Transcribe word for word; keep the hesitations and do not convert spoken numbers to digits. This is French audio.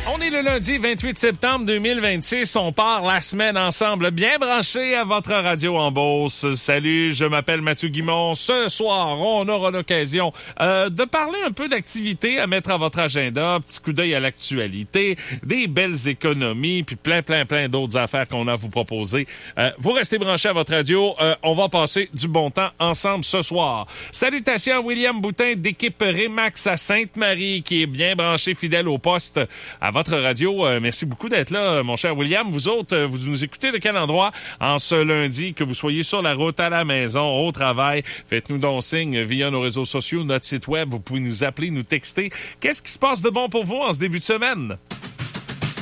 On est le lundi vingt-huit septembre deux mille vingt-six. On part la semaine ensemble, bien branché à votre radio en Beauce. Salut, je m'appelle Mathieu Guimond. Ce soir, on aura l'occasion euh, de parler un peu d'activités à mettre à votre agenda, petit coup d'œil à l'actualité, des belles économies, puis plein, plein, plein d'autres affaires qu'on a à vous proposer. Euh, vous restez branchés à votre radio. Euh, on va passer du bon temps ensemble ce soir. Salutations à William Boutin d'équipe Remax à Sainte-Marie, qui est bien branché, fidèle au poste à votre radio. Euh, merci beaucoup d'être là, mon cher William. Vous autres, euh, vous nous écoutez de quel endroit en ce lundi, que vous soyez sur la route, à la maison, au travail? Faites-nous donc signe via nos réseaux sociaux, notre site web. Vous pouvez nous appeler, nous texter. Qu'est-ce qui se passe de bon pour vous en ce début de semaine?